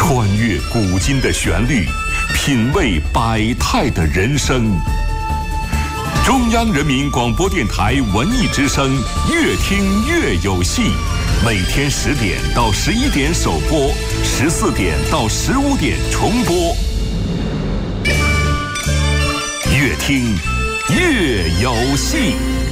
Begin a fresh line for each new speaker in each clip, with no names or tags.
穿越古今的旋律，品味百态的人生。中央人民广播电台文艺之声，越听越有戏。每天10点到11点首播，14点到15点重播。越听越有戏。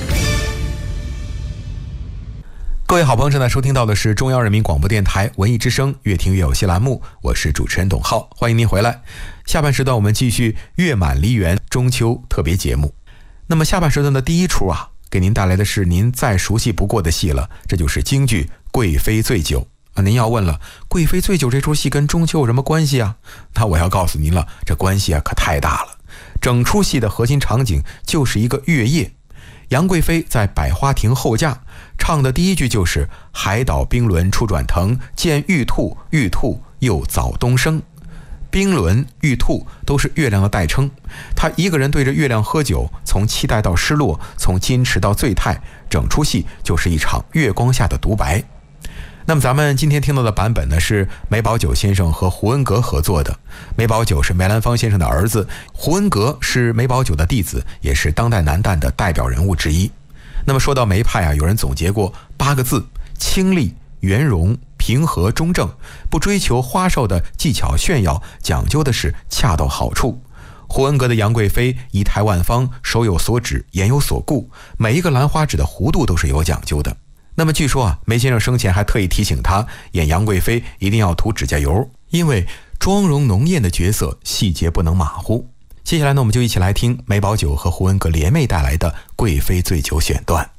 各位好朋友，正在收听到的是中央人民广播电台文艺之声越听越有戏栏目，我是主持人董浩，欢迎您回来。下半时段我们继续月满梨园中秋特别节目。那么下半时段的第一出给您带来的是您再熟悉不过的戏了，这就是京剧《贵妃醉酒》您要问了，贵妃醉酒这出戏跟中秋有什么关系啊？那我要告诉您了，这关系可太大了。整出戏的核心场景就是一个月夜，杨贵妃在百花亭候驾，唱的第一句就是海岛冰轮初转腾，见玉兔，玉兔又早东升。冰轮、玉兔都是月亮的代称，他一个人对着月亮喝酒，从期待到失落，从矜持到醉态，整出戏就是一场月光下的独白。那么咱们今天听到的版本呢，是梅葆玖先生和胡文阁合作的。梅葆玖是梅兰芳先生的儿子，胡文阁是梅葆玖的弟子，也是当代男旦的代表人物之一。那么说到梅派有人总结过8个字：清丽、圆融、平和、中正，不追求花哨的技巧炫耀，讲究的是恰到好处。胡文阁的杨贵妃仪态万方，手有所指，言有所顾，每一个兰花指的弧度都是有讲究的。那么据说梅先生生前还特意提醒他，演杨贵妃一定要涂指甲油，因为妆容浓艳的角色细节不能马虎。接下来呢，我们就一起来听梅葆玖和胡文阁联袂带来的《贵妃醉酒》选段。